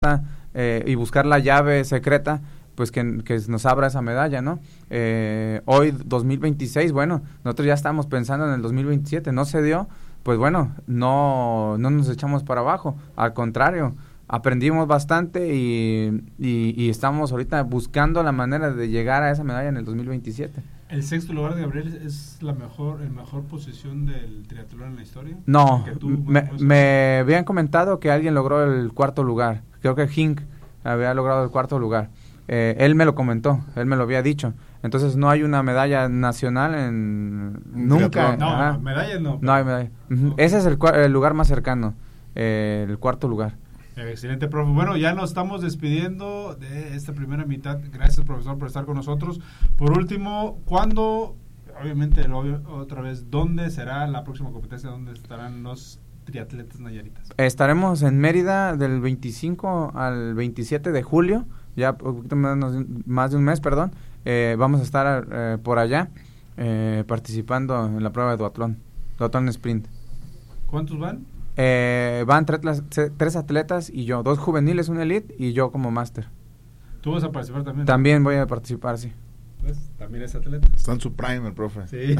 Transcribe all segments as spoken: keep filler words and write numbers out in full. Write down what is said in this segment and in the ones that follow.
eh, y buscar la llave secreta, pues que, que nos abra esa medalla, ¿no? Eh, hoy, dos mil veintiséis, bueno, nosotros ya estamos pensando en el dos mil veintisiete, no se dio, pues bueno, no, no nos echamos para abajo, al contrario, aprendimos bastante y, y, y estamos ahorita buscando la manera de llegar a esa medalla en el dos mil veintisiete. ¿El sexto lugar de Gabriel es la mejor, el mejor posición del triatlón en la historia? No, me, me habían comentado que alguien logró el cuarto lugar, creo que Hink había logrado el cuarto lugar. Eh, él me lo comentó, él me lo había dicho. Entonces no hay una medalla nacional en nunca. No, ajá. medalla no. No hay medalla. Uh-huh. Ese es el, el lugar más cercano, eh, el cuarto lugar. Excelente, profe. Bueno, ya nos estamos despidiendo de esta primera mitad. Gracias, profesor, por estar con nosotros. Por último, ¿cuándo? Obviamente, otra vez, ¿dónde será la próxima competencia? ¿Dónde estarán los triatletas nayaritas? Estaremos en Mérida del veinticinco al veintisiete de julio. Ya un poquito menos, más de un mes, perdón, eh, vamos a estar eh, por allá eh, participando en la prueba de duatlón, duatlón sprint. ¿Cuántos van? Eh, van tres, tres atletas y yo, dos juveniles, un elite y yo como máster. ¿Tú vas a participar también? También voy a participar, sí. Pues, también es atleta. Está en su prime el profe. Sí.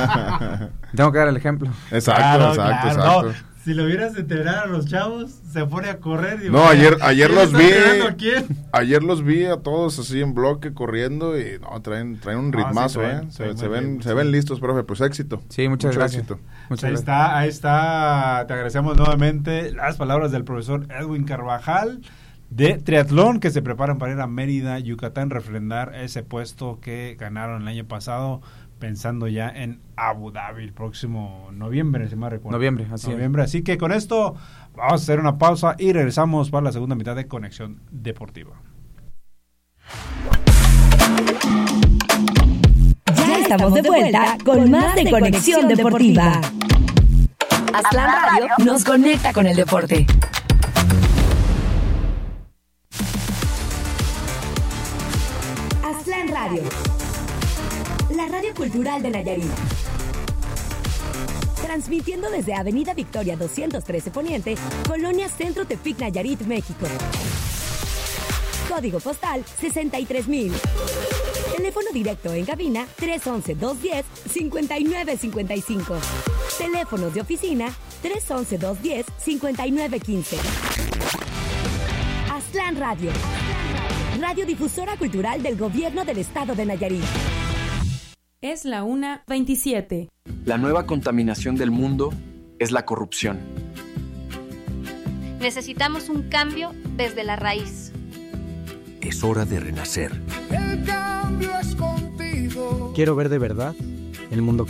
Tengo que dar el ejemplo. Exacto, claro, exacto, claro. exacto. No, si lo hubieras entrenado a los chavos, se pone a correr. Y no, vaya, ayer ayer los vi. ¿A quién? Ayer los vi a todos así en bloque corriendo y no traen traen un ritmazo, no, sí, traen, eh. Traen se, se ven bien, se sí. ven listos, profe, pues éxito. Sí, muchas Mucho gracias. Éxito. Muchas ahí gracias. está, ahí está. Te agradecemos nuevamente las palabras del profesor Edwin Carvajal de triatlón, que se preparan para ir a Mérida, Yucatán, refrendar ese puesto que ganaron el año pasado, pensando ya en Abu Dhabi el próximo noviembre, si me recuerdo. Noviembre, así noviembre. es. Así que con esto vamos a hacer una pausa y regresamos para la segunda mitad de Conexión Deportiva. Ya estamos de vuelta con más de Conexión Deportiva. Aztlán Radio nos conecta con el deporte. Aztlán Radio, la radio cultural de Nayarit. Transmitiendo desde Avenida Victoria doscientos trece Poniente, Colonia Centro Tepic, Nayarit, México. Código postal sesenta y tres mil. Teléfono directo en cabina tres once, dos diez, cincuenta y nueve cincuenta y cinco. Teléfonos de oficina tres once, dos diez, cincuenta y nueve quince. Aztlán Radio. Radiodifusora cultural del Gobierno del Estado de Nayarit. Es la una veintisiete. La nueva contaminación del mundo es la corrupción. Necesitamos un cambio desde la raíz. Es hora de renacer. El cambio es contigo. Quiero ver de verdad el mundo